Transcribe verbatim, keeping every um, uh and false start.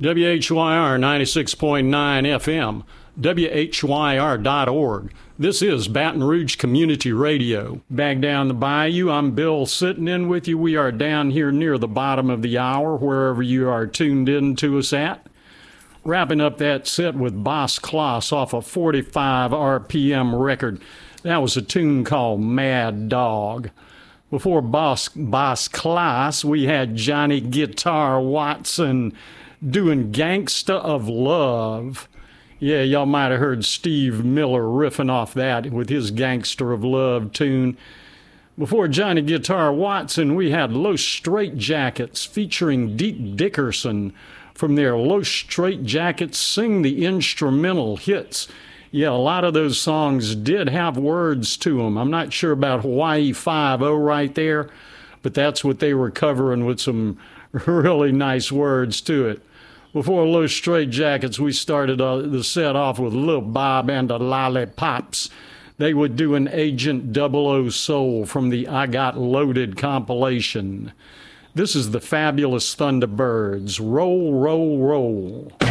W H Y R ninety-six point nine F M, W H Y R dot org. This is Baton Rouge Community Radio. Back down the bayou, I'm Bill sitting in with you. We are down here near the bottom of the hour, wherever you are tuned in to us at. Wrapping up that set with Boss Kloss off a forty-five R P M record. That was a tune called Mad Dog. Before Boss, Boss Kloss, we had Johnny Guitar Watson doing Gangsta of Love. Yeah, y'all might have heard Steve Miller riffing off that with his Gangster of Love tune. Before Johnny Guitar Watson, we had Los Straitjackets featuring Deke Dickerson from their Los Straitjackets Sing the Instrumental Hits. Yeah, a lot of those songs did have words to them. I'm not sure about Hawaii Five-O right there, but that's what they were covering with some really nice words to it. Before Los Straitjackets, we started uh, the set off with Lil Bob and the Lollipops. They would do an Agent double O Soul from the I Got Loaded compilation. This is the Fabulous Thunderbirds. Roll, roll, roll.